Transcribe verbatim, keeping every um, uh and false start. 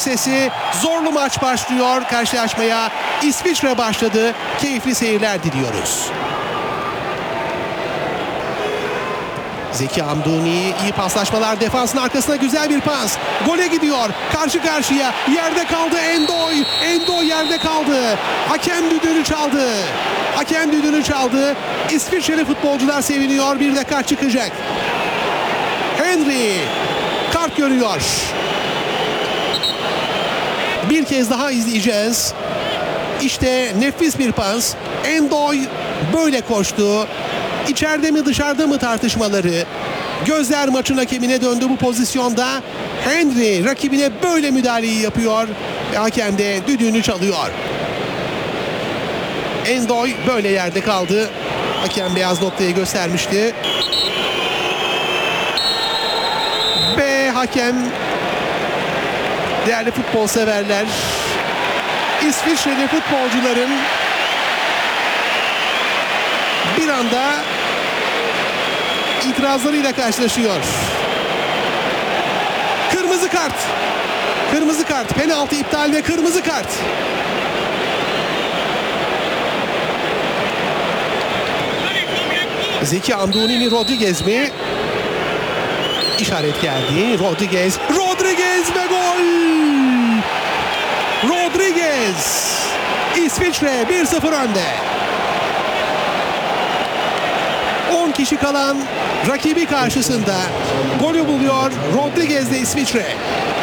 sesi. Zorlu maç başlıyor. Karşılaşmaya İsviçre başladı. Keyifli seyirler diliyoruz. Zeki Amdouni, iyi paslaşmalar, defansın arkasına güzel bir pas. Gole gidiyor. Karşı karşıya. Yerde kaldı Endoy. Endoy yerde kaldı. Hakem düdüğünü çaldı. Hakem düdüğünü çaldı. İsviçreli futbolcular seviniyor. Bir de kart çıkacak. Henry kart görüyor. Bir kez daha izleyeceğiz. İşte nefis bir pas. Endoy böyle koştu. İçeride mi dışarıda mı tartışmaları. Gözler maçın hakemine döndü bu pozisyonda. Henry rakibine böyle müdahaleyi yapıyor. Ve hakem de düdüğünü çalıyor. Endoy böyle yerde kaldı. Hakem beyaz noktayı göstermişti. Ve hakem, değerli futbol severler, İsviçreli futbolcuların bir anda itirazlarıyla karşılaşıyor. Kırmızı kart. Kırmızı kart. Penaltı iptal ve kırmızı kart. Zeki Amdouni mi, Rodriguez mi? İşaret geldi. Rodriguez. Rodriguez ve gol! Rodriguez. İsviçre bir sıfır önde. on kişi kalan rakibi karşısında golü buluyor Rodriguez'de İsviçre.